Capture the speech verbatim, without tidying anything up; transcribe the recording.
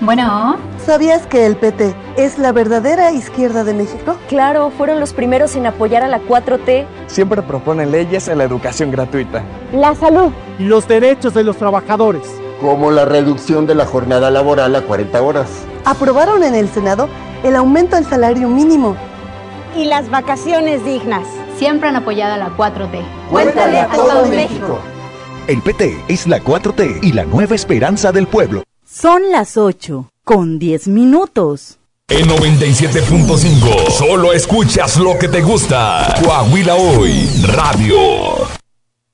Bueno. ¿Sabías que el P T es la verdadera izquierda de México? Claro, fueron los primeros en apoyar a la cuatro T. Siempre proponen leyes a la educación gratuita, la salud y los derechos de los trabajadores, como la reducción de la jornada laboral a cuarenta horas. Aprobaron en el Senado el aumento del salario mínimo y las vacaciones dignas. Siempre han apoyado a la cuatro T. Cuéntale a todo México. El P T es la cuatro T y la nueva esperanza del pueblo. Son las ocho, con diez minutos. En noventa y siete punto cinco, solo escuchas lo que te gusta. Coahuila Hoy, Radio.